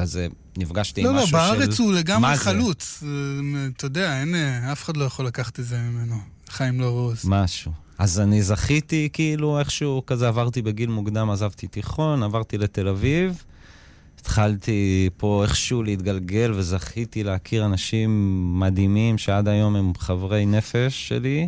וכזה נפגשתי עם משהו של... לא, בארץ הוא לגמרי חלוץ. אתה יודע, אין, אף אחד לא יכול לקחת את זה ממנו. חיים לא רוז. משהו. אז אני זכיתי כאילו איכשהו, כזה עברתי בגיל מוקדם, עזבתי תיכון, עברתי לתל אביב, התחלתי פה איכשהו להתגלגל וזכיתי להכיר אנשים מדהימים שעד היום הם חברי נפש שלי,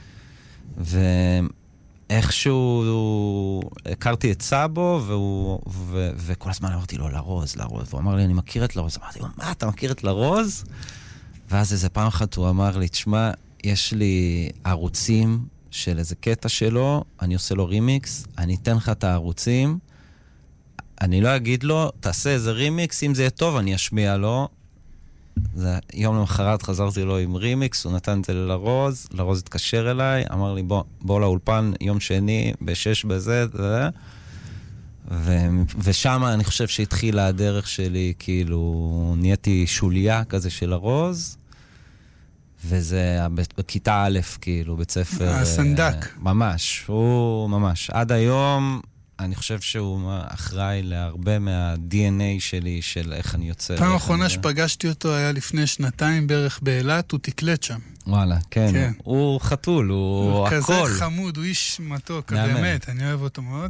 ואיכשהו הכרתי את סאבו, וכל הזמן אמרתי לו לרוז, והוא אמר לי, אני מכיר את לרוז. אמרתי לו, מה, אתה מכיר את לרוז? ואז איזה פעם אחת הוא אמר לי, תשמע, יש לי ערוצים של איזה קטע שלו, אני עושה לו רימיקס, אני אתן לך את הערוצים, אני לא אגיד לו, תעשה איזה רימיקס, אם זה יהיה טוב, אני אשמיע לו. יום למחרת חזרתי לו עם רימיקס, הוא נתן את זה לרוז, לרוז התקשר אליי, אמר לי, בוא לאולפן יום שני, ב6 בזה, ושם אני חושב שהתחילה הדרך שלי, כאילו, נהייתי שוליה כזה של הרוז, וזה בכיתה א', כאילו, בית ספר... הסנדק. ממש, הוא ממש. עד היום, אני חושב שהוא אחראי להרבה מה-DNA שלי, של איך אני יוצא. פעם האחרונה שפגשתי אותו היה לפני 2 בערך באילת, הוא תקלט שם. וואלה, כן. הוא חתול, הוא הכל. הוא כזה חמוד, הוא איש מתוק, באמת, אני אוהב אותו מאוד.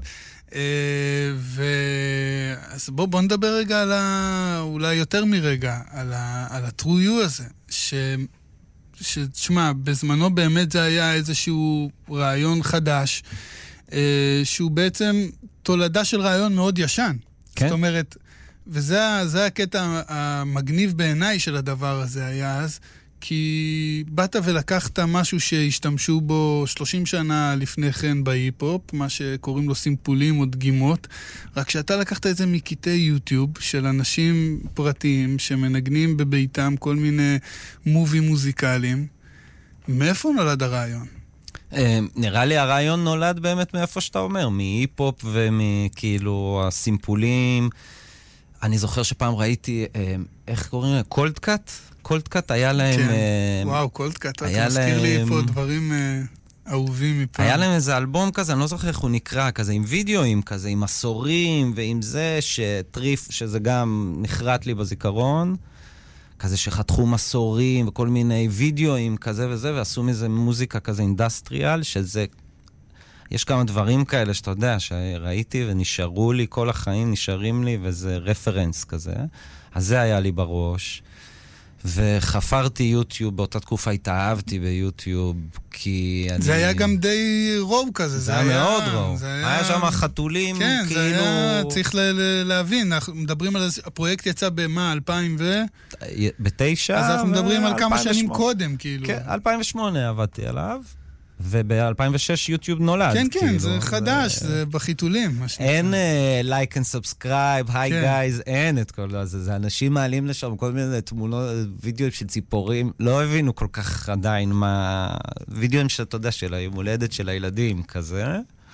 אז בוא נדבר רגע על אולי יותר מרגע, על ה-True You הזה, שתשמע, בזמנו באמת זה היה איזשהו רעיון חדש, שהוא בעצם תולדה של רעיון מאוד ישן. כן? זאת אומרת, וזה הקטע המגניב בעיניי של הדבר הזה היה אז, כי באת ולקחת משהו שהשתמשו בו 30 שנה לפני כן בהיפ-הופ, מה שקוראים לו סימפולים או דגימות, רק שאתה לקחת את זה מקטעי יוטיוב של אנשים פרטיים שמנגנים בביתם כל מיני מובים מוזיקליים. מאיפה נולד הרעיון? נראה לי הרעיון נולד באמת מאיפה שאתה אומר, מהיפ-הופ ומכאילו הסימפולים. אני זוכר שפעם ראיתי, איך קוראים להם? קולדקאט? קולדקאט היה להם... כן, וואו, קולדקאט, אתה מזכיר לי פה דברים אהובים מפעם. היה להם איזה אלבום כזה, אני לא זוכר איך הוא נקרא, כזה עם וידאוים, כזה עם מסורים, ועם זה שטריף, שזה גם נחרט לי בזיכרון, כזה שחתכו מסורים וכל מיני וידאוים כזה וזה, ועשו מזה מוזיקה כזה אינדסטריאל, שזה... יש כמה דברים כאלה שאתה יודע, שראיתי ונשארו לי, כל החיים נשארים לי, וזה רפרנס כזה. אז זה היה לי בראש. וחפרתי יוטיוב, באותה תקופה התאהבתי ביוטיוב, כי אני... זה היה גם די רוב כזה. זה היה מאוד רוב. היה שם חתולים, כן, כאילו... זה היה, צריך להבין, אנחנו מדברים על... הפרויקט יצא במה, 2000 ו... ב-9. אז אנחנו מדברים על כמה שנים קודם, כאילו. כן, 2008 עבדתי עליו. וב-2006 יוטיוב נולד. כן, כן, זה חדש, זה בחיתולים. אין like and subscribe, hi guys, אין את כל זה. זה אנשים מעלים לשם כל מיני תמונות, וידאוים של ציפורים, לא הבינו כל כך עדיין מה... וידאוים שאתה יודע, של היום הולדת של הילדים, כזה.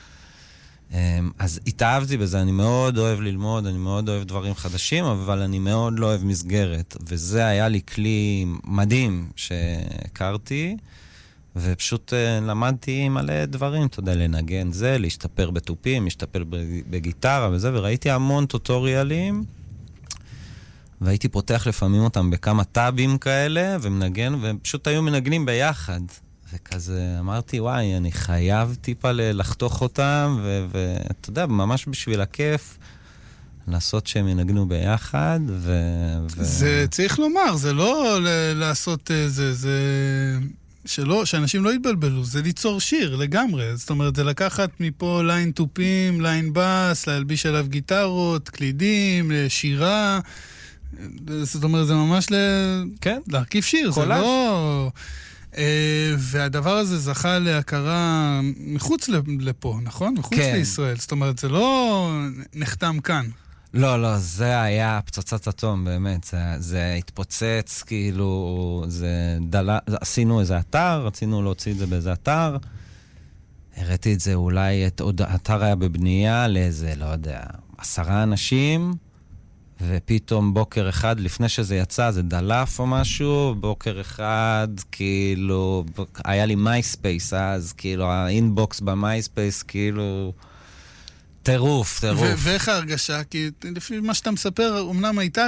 אז התאהבתי בזה, אני מאוד אוהב ללמוד, אני מאוד אוהב דברים חדשים, אבל אני מאוד לא אוהב מסגרת. וזה היה לי כלי מדהים שהכרתי, ופשוט למדתי מלא דברים, אתה יודע, לנגן זה, להשתפר בטופים, להשתפר בגיטרה וזה, וראיתי המון טוטוריאלים, והייתי פותח לפעמים אותם בכמה טאבים כאלה, ומנגן, ופשוט היו מנגנים ביחד. וכזה אמרתי, וואי, אני חייב טיפה לחתוך אותם, ואתה יודע, ממש בשביל הכיף, לעשות שהם ינגנו ביחד, זה צריך לומר, זה לא לעשות זה... שאנשים לא יתבלבלו, זה ליצור שיר לגמרי. זאת אומרת, זה לקחת מפה ליין טופים, ליין בס, להלביש עליו גיטרות, קלידים, שירה. זאת אומרת, זה ממש להרכיב שיר. זה לא... והדבר הזה זכה להכרה מחוץ לפה, נכון? מחוץ לישראל. זאת אומרת, זה לא נחתם כאן. לא, זה היה פצצת אטום, באמת. זה התפוצץ, כאילו, עשינו איזה אתר, רצינו להוציא את זה באיזה אתר, הראיתי את זה אולי, האתר היה בבנייה לאיזה, לא יודע, 10 אנשים, ופתאום בוקר אחד, לפני שזה יצא, זה דלף או משהו, בוקר אחד, כאילו, היה לי מייספייס אז, כאילו, האינבוקס במייספייס, כאילו... טירוף. ואיך ההרגשה? כי לפי מה שאתה מספר, אמנם הייתה